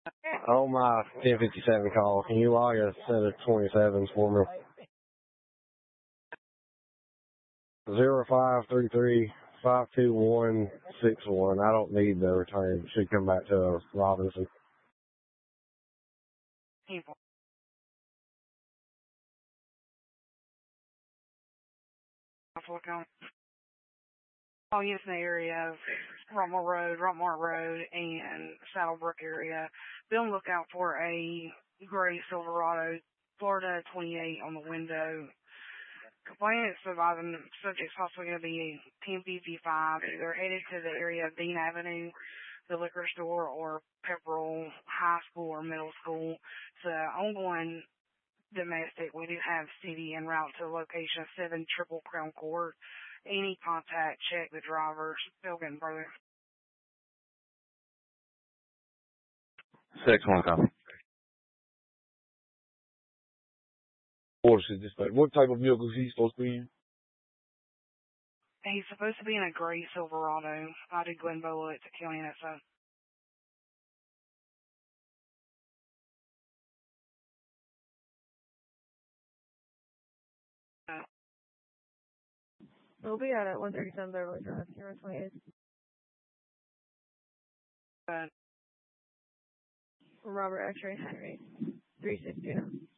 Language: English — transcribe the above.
On my 1057 call, can you log a set of 27s for me? 0533-521-61. I don't need the return. It should come back to Robinson. Oh, yes, in the area of Rockmart Road, and Saddlebrook area. Be on the lookout for a gray Silverado, Florida 28 on the window. Complainant surviving subject's possibly going to be 1055. Either headed to the area of Dean Avenue, the liquor store, or Pepperell High School or Middle School. It's ongoing domestic. We do have city en route to location 7 Triple Crown Court. Any contact, check the driver. Still getting further. 6-1 copy. What type of vehicle is he supposed to be in? He's supposed to be in a gray Silverado. I did Glen Bolo at the county NSO. We'll be out at 137 Beverly Drive, here on 28. Robert X-ray Henry, 3629.